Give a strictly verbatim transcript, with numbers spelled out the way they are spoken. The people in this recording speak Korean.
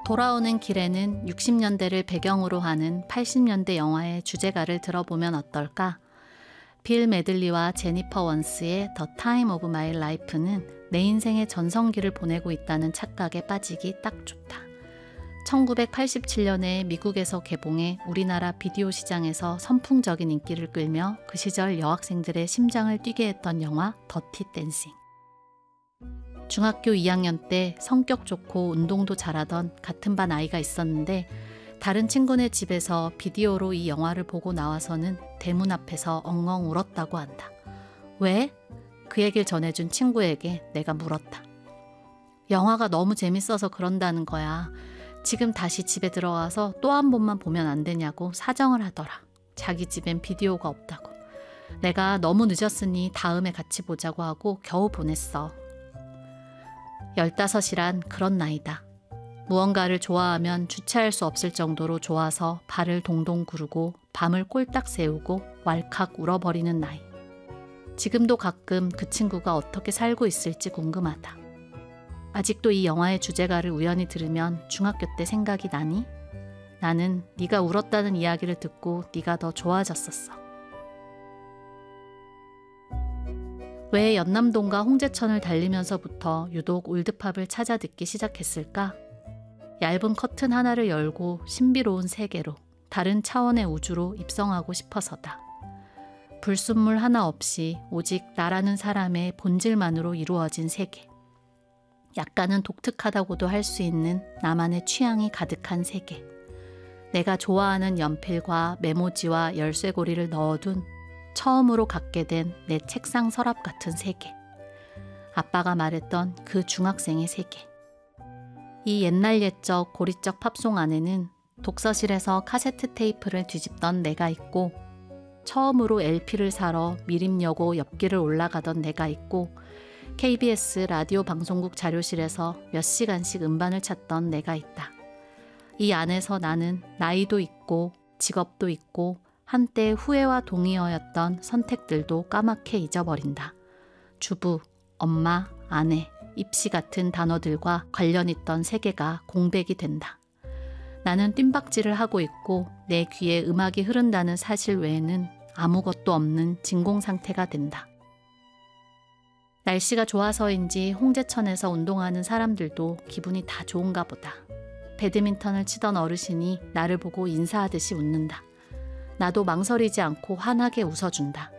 돌아오는 길에는 육십 년대를 배경으로 하는 팔십 년대 영화의 주제가를 들어보면 어떨까? 빌 메들리와 제니퍼 원스의 The Time of My Life는 내 인생의 전성기를 보내고 있다는 착각에 빠지기 딱 좋다. 천구백팔십칠 년에 미국에서 개봉해 우리나라 비디오 시장에서 선풍적인 인기를 끌며 그 시절 여학생들의 심장을 뛰게 했던 영화 더티 댄싱. 중학교 이 학년 때 성격 좋고 운동도 잘하던 같은 반 아이가 있었는데 다른 친구네 집에서 비디오로 이 영화를 보고 나와서는 대문 앞에서 엉엉 울었다고 한다. 왜? 그 얘기를 전해준 친구에게 내가 물었다. 영화가 너무 재밌어서 그런다는 거야. 지금 다시 집에 들어가서 또 한 번만 보면 안 되냐고 사정을 하더라. 자기 집엔 비디오가 없다고. 내가 너무 늦었으니 다음에 같이 보자고 하고 겨우 보냈어. 열다섯이란 그런 나이다. 무언가를 좋아하면 주체할 수 없을 정도로 좋아서 발을 동동 구르고 밤을 꼴딱 새우고 왈칵 울어버리는 나이. 지금도 가끔 그 친구가 어떻게 살고 있을지 궁금하다. 아직도 이 영화의 주제가를 우연히 들으면 중학교 때 생각이 나니? 나는 네가 울었다는 이야기를 듣고 네가 더 좋아졌었어. 왜 연남동과 홍제천을 달리면서부터 유독 올드팝을 찾아 듣기 시작했을까? 얇은 커튼 하나를 열고 신비로운 세계로, 다른 차원의 우주로 입성하고 싶어서다. 불순물 하나 없이 오직 나라는 사람의 본질만으로 이루어진 세계. 약간은 독특하다고도 할 수 있는 나만의 취향이 가득한 세계. 내가 좋아하는 연필과 메모지와 열쇠고리를 넣어둔 처음으로 갖게 된 내 책상 서랍 같은 세계. 아빠가 말했던 그 중학생의 세계. 이 옛날 옛적 고리적 팝송 안에는 독서실에서 카세트 테이프를 뒤집던 내가 있고, 처음으로 엘피를 사러 미림여고 옆길을 올라가던 내가 있고, 케이비에스 라디오 방송국 자료실에서 몇 시간씩 음반을 찾던 내가 있다. 이 안에서 나는 나이도 있고 직업도 있고 한때 후회와 동의어였던 선택들도 까맣게 잊어버린다. 주부, 엄마, 아내, 입시 같은 단어들과 관련 있던 세계가 공백이 된다. 나는 뜀박질을 하고 있고 내 귀에 음악이 흐른다는 사실 외에는 아무것도 없는 진공 상태가 된다. 날씨가 좋아서인지 홍제천에서 운동하는 사람들도 기분이 다 좋은가 보다. 배드민턴을 치던 어르신이 나를 보고 인사하듯이 웃는다. 나도 망설이지 않고 환하게 웃어준다.